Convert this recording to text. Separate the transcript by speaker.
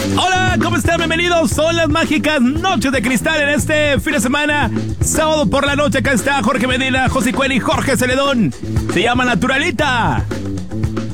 Speaker 1: Hola, ¿cómo están? Bienvenidos. Son las mágicas Noches de Cristal en este fin de semana. Sábado por la noche, acá está Jorge Medina, José Cueli y Jorge Celedón. Se llama Naturalita.